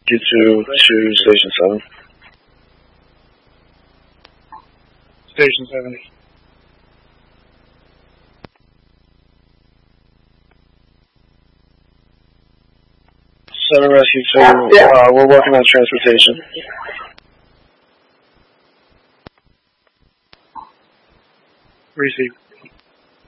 Get to Station 7. Station 7. 7 Rescue 2, we're working on transportation. Receive.